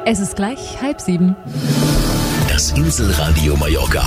Es ist gleich 6:30. Das Inselradio Mallorca.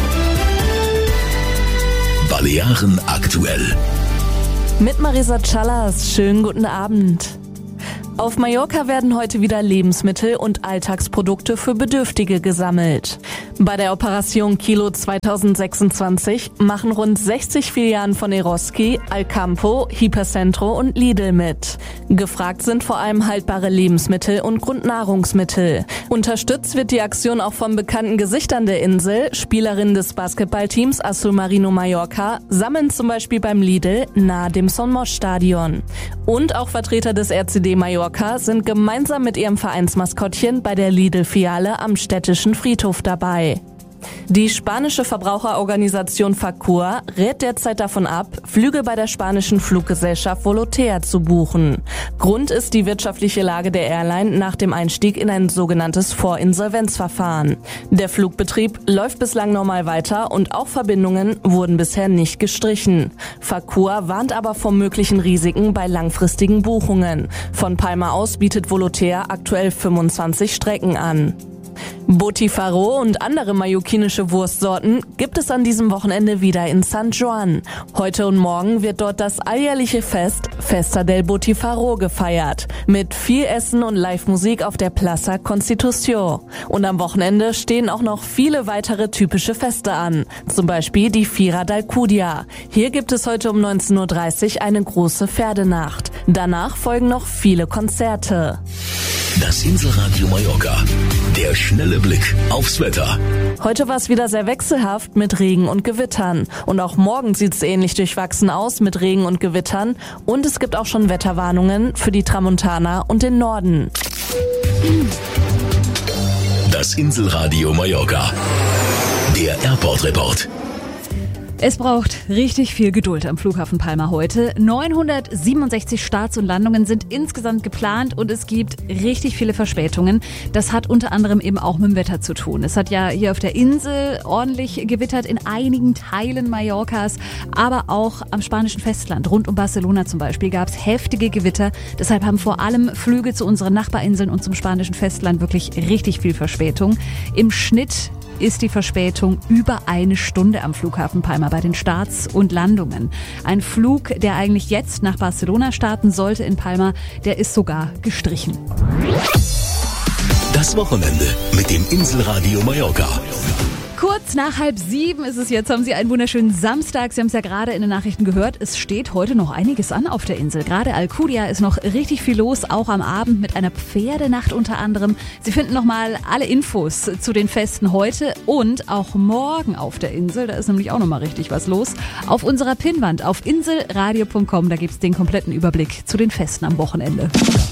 Balearen aktuell. Mit Marisa Callas. Schönen guten Abend. Auf Mallorca werden heute wieder Lebensmittel und Alltagsprodukte für Bedürftige gesammelt. Bei der Operation Kilo 2026 machen rund 60 Filialen von Eroski, Alcampo, Hipercentro und Lidl mit. Gefragt sind vor allem haltbare Lebensmittel und Grundnahrungsmittel. Unterstützt wird die Aktion auch von bekannten Gesichtern der Insel. Spielerinnen des Basketballteams Azul Marino Mallorca sammeln zum Beispiel beim Lidl nahe dem Son Moix Stadion. Und auch Vertreter des RCD Mallorca sind gemeinsam mit ihrem Vereinsmaskottchen bei der Lidl-Filiale am städtischen Friedhof dabei. Die spanische Verbraucherorganisation Facua rät derzeit davon ab, Flüge bei der spanischen Fluggesellschaft Volotea zu buchen. Grund ist die wirtschaftliche Lage der Airline nach dem Einstieg in ein sogenanntes Vorinsolvenzverfahren. Der Flugbetrieb läuft bislang normal weiter und auch Verbindungen wurden bisher nicht gestrichen. Facua warnt aber vor möglichen Risiken bei langfristigen Buchungen. Von Palma aus bietet Volotea aktuell 25 Strecken an. Botifaro und andere mallorquinische Wurstsorten gibt es an diesem Wochenende wieder in San Juan. Heute und morgen wird dort das alljährliche Fest Festa del Botifaro gefeiert. Mit viel Essen und Live-Musik auf der Plaza Constitución. Und am Wochenende stehen auch noch viele weitere typische Feste an. Zum Beispiel die Fira d'Alcúdia. Hier gibt es heute um 19.30 Uhr eine große Pferdenacht. Danach folgen noch viele Konzerte. Das Inselradio Mallorca. Der schnelle Blick aufs Wetter. Heute war es wieder sehr wechselhaft mit Regen und Gewittern. Und auch morgen sieht es ähnlich durchwachsen aus mit Regen und Gewittern. Und es gibt auch schon Wetterwarnungen für die Tramontana und den Norden. Das Inselradio Mallorca. Der Airport Report. Es braucht richtig viel Geduld am Flughafen Palma heute. 967 Starts und Landungen sind insgesamt geplant und es gibt richtig viele Verspätungen. Das hat unter anderem eben auch mit dem Wetter zu tun. Es hat ja hier auf der Insel ordentlich gewittert in einigen Teilen Mallorcas, aber auch am spanischen Festland, rund um Barcelona zum Beispiel, gab es heftige Gewitter. Deshalb haben vor allem Flüge zu unseren Nachbarinseln und zum spanischen Festland wirklich richtig viel Verspätung. Im Schnitt ist die Verspätung über 1 Stunde am Flughafen Palma bei den Starts und Landungen. Ein Flug, der eigentlich jetzt nach Barcelona starten sollte in Palma, der ist sogar gestrichen. Das Wochenende mit dem Inselradio Mallorca. Kurz nach 6:30 ist es jetzt, haben Sie einen wunderschönen Samstag. Sie haben es ja gerade in den Nachrichten gehört, es steht heute noch einiges an auf der Insel. Gerade Alcúdia ist noch richtig viel los, auch am Abend mit einer Pferdenacht unter anderem. Sie finden nochmal alle Infos zu den Festen heute und auch morgen auf der Insel. Da ist nämlich auch nochmal richtig was los. Auf unserer Pinnwand auf inselradio.com, da gibt es den kompletten Überblick zu den Festen am Wochenende.